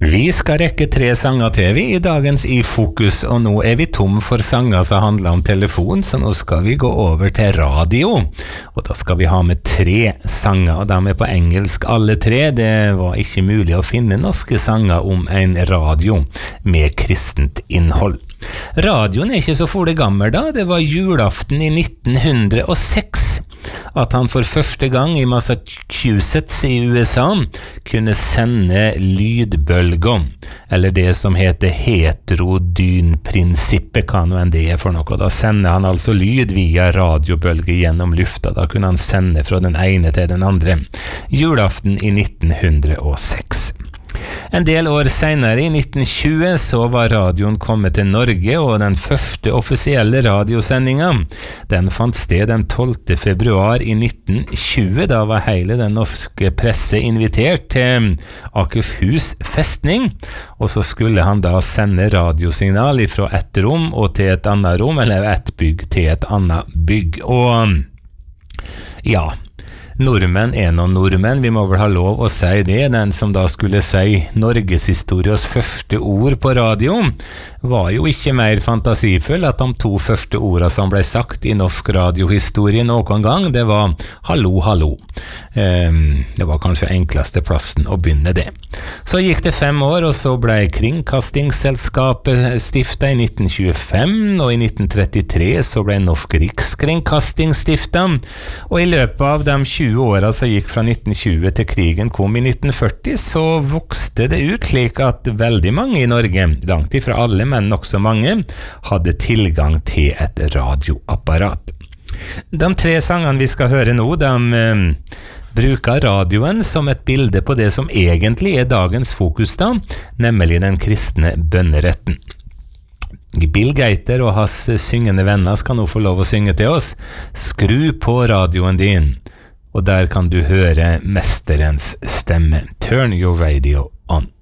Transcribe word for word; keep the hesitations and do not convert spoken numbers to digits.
Vi skal rekke tre sanger til vi i dagens I Fokus, og nå er vi tom for sanger som handler om telefon, så nå skal vi gå over til radio. Og da skal vi ha med tre sanger, og de er på engelsk alle tre. Det var ikke mulig å finne norske sanger om en radio med kristent innhold. Radioen er ikke så fole gammel da, det var julaften i nitten hundre og seks at han for første gang i Massachusetts i USA kunne sende lydbølger, eller det som heter heterodynprinsippet, hva nå enn det er for noe. Da sender han altså lyd via radiobølger gjennom lufta, da kunne han sende fra den ene til den andre. Julaften i nitten hundre og seks. En del år senere, i nitten tjue, så var radioen kommet til Norge, og den første offisielle radiosendingen, den fant sted den tolvte februar i nitten tjue. Da var hele den norske presse invitert til Akershus festning, og så skulle han da sende radiosignal fra et rom og til et annet rom, eller et bygg til et annet bygg. Og ja, nordmenn er noen nordmenn, vi må vel ha lov å si det. Den som da skulle si Norgeshistoriens første ord på radio, var jo ikke mer fantasifull at de to første ordene som ble sagt i norsk radiohistorie noen gang, det var hallo, hallo. Um, det var kanskje enkleste plassen å begynne det. Så gikk det fem år, og så ble Kringkastingsselskapet stiftet i nitten tjuefem, og i nitten trettitre så ble Norsk Rikskringkasting stiftet, og i løpet av de tjue åra som gikk fra nitten tjue til krigen kom i nitten førti, så vokste det ut slik at veldig mange i Norge, langt ifra alle, men også mange, hadde tilgang til et radioapparat. De tre sangene vi skal høre nå, de eh, bruker radioen som et bilde på det som egentlig er dagens fokus da, nemlig den kristne bønneretten. Bill Gaither og hans syngende venner skal nå få lov å synge til oss. Skru på radioen din, og der kan du høre mesterens stemme. Turn your radio on.